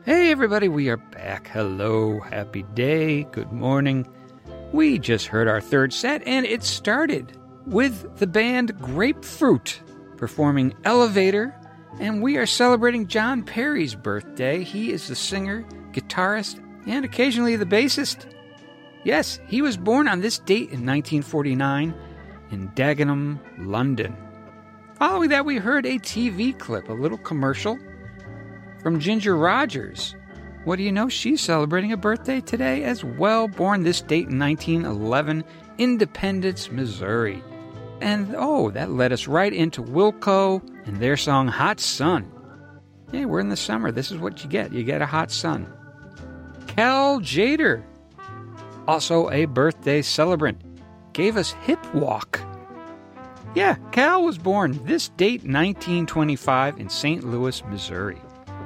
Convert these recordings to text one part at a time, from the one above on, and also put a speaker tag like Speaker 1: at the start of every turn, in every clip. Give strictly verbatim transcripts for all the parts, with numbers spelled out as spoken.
Speaker 1: Hey everybody, we are back. Hello, happy day, good morning. We just heard our third set, and it started with the band Grapefruit performing Elevator, and we are celebrating John Perry's birthday. He is the singer, guitarist, and occasionally the bassist. Yes, he was born on this date in nineteen forty-nine in Dagenham, London. Following that, we heard a T V clip, a little commercial, from Ginger Rogers. What do you know? She's celebrating a birthday today as well. Born this date in nineteen eleven, Independence, Missouri. And, oh, that led us right into Wilco and their song Hot Sun. Hey, we're in the summer. This is what you get. You get a hot sun. Cal Tjader, also a birthday celebrant, gave us Hip Walk. Yeah, Cal was born this date, nineteen twenty-five, in Saint Louis, Missouri.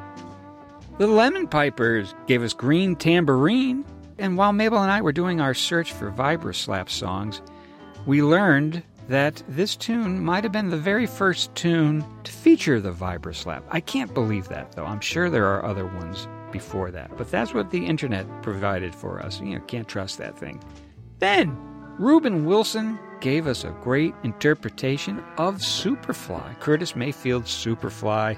Speaker 1: The Lemon Pipers gave us Green Tambourine, and while Mabel and I were doing our search for Vibraslap songs, we learned that this tune might have been the very first tune to feature the Vibraslap. I can't believe that, though. I'm sure there are other ones before that, but that's what the internet provided for us. You know, can't trust that thing. Then, Reuben Wilson gave us a great interpretation of Superfly, Curtis Mayfield's Superfly.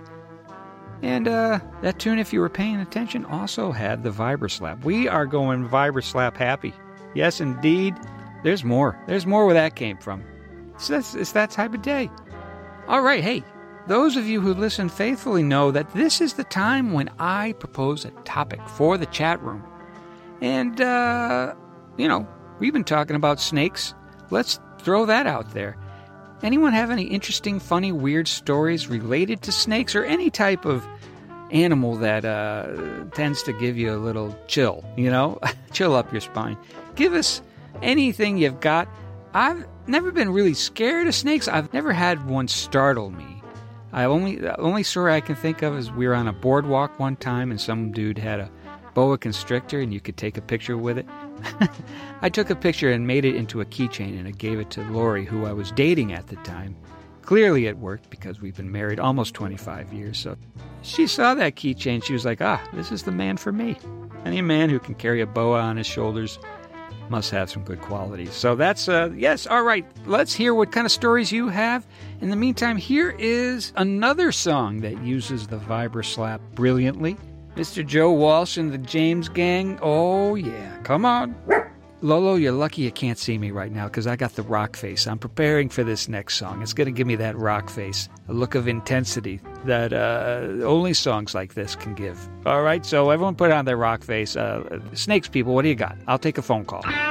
Speaker 1: And uh, that tune, if you were paying attention, also had the Vibraslap. We are going Vibraslap happy. Yes, indeed. There's more. There's more where that came from. It's, that's, it's that type of day. All right, hey, those of you who listen faithfully know that this is the time when I propose a topic for the chat room. And, uh, you know, we've been talking about snakes. Let's throw that out there. Anyone have any interesting, funny, weird stories related to snakes or any type of animal that uh, tends to give you a little chill, you know? Chill up your spine. Give us anything you've got. I've never been really scared of snakes. I've never had one startle me. I only the only story I can think of is we were on a boardwalk one time and some dude had a boa constrictor and you could take a picture with it. I took a picture and made it into a keychain, and I gave it to Lori, who I was dating at the time. Clearly it worked because we've been married almost twenty-five years. So she saw that keychain. She was like, ah, this is the man for me. Any man who can carry a boa on his shoulders must have some good qualities. So that's, uh, yes, all right. Let's hear what kind of stories you have. In the meantime, here is another song that uses the Vibraslap brilliantly. Mister Joe Walsh and the James Gang. Oh, yeah. Come on. Lolo, you're lucky you can't see me right now because I got the rock face. I'm preparing for this next song. It's going to give me that rock face, a look of intensity that uh, only songs like this can give. All right, so everyone put on their rock face. Uh, snakes, people, what do you got? I'll take a phone call.